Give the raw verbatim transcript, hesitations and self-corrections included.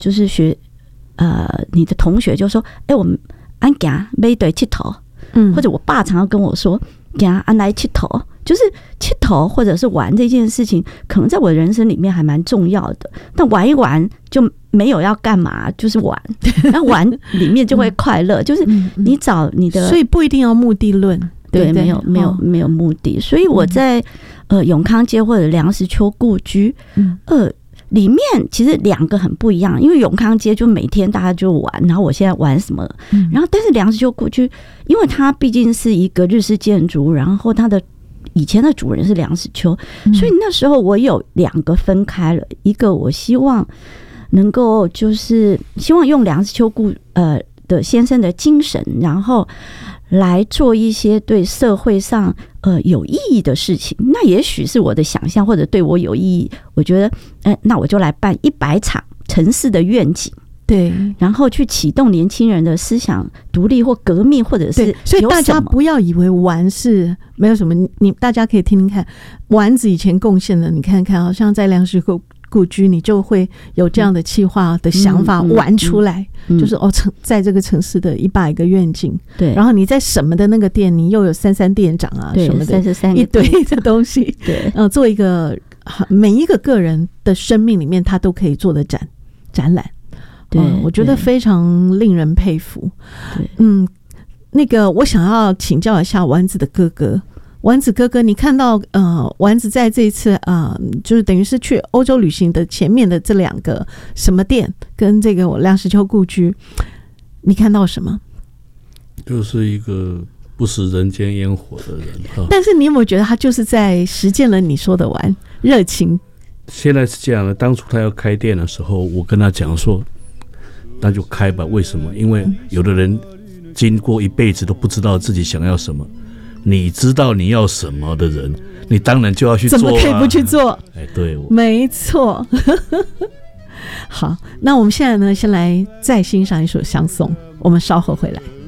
就是学呃你的同学就说，哎、欸，我们安行买对佚佗，嗯，或者我爸常常跟我说，行安来佚佗。就是佚佗或者是玩这件事情，可能在我的人生里面还蛮重要的。但玩一玩就没有要干嘛，就是玩。那玩里面就会快乐，就是你找你的， 所以不一定要目的论，对， 对，没有没有没有目的。所以我在呃永康街或者梁实秋故居，呃里面其实两个很不一样，因为永康街就每天大家就玩，然后我现在玩什么，然后但是梁实秋故居，因为它毕竟是一个日式建筑，然后它的以前的主人是梁实秋，所以那时候我有两个分开了，一个我希望能够就是希望用梁实秋故呃的先生的精神，然后来做一些对社会上呃有意义的事情。那也许是我的想象，或者对我有意义，我觉得，呃，那我就来办一百场城市的愿景。 对， 然后去启动年轻人的思想独立或革命，或者是所以大家不要以为玩是没有什么，你大家可以听听看，丸子以前贡献的，你看看，好像在梁实秋故居，你就会有这样的企划的想法玩出来，嗯嗯嗯、就是哦，在这个城市的一百个愿景， 对， 然后你在什么的那个店，你又有三三店长啊， 对， 什么的， 三十三一堆的东西， 对， 呃，做一个每一个个人的生命里面，他都可以做的展展览。对、嗯，我觉得非常令人佩服。 对， 嗯，那个我想要请教一下丸子的哥哥，丸子哥哥，你看到呃，丸子在这一次啊、呃，就是等于是去欧洲旅行的前面的这两个什么店跟这个梁实秋故居，你看到什么？ 就是一个不食人间烟火的人哈。 但是你有没有觉得他就是在实践了你说的玩热情？ 现在是这样的，当初他要开店的时候，我跟他讲说。那就开吧，为什么？因为有的人经过一辈子都不知道自己想要什么，你知道你要什么的人，你当然就要去做、啊、 怎么可以不去做？ 哎，对， 没错。好，那我们现在呢，先来再欣赏一首相送，我们稍后回来。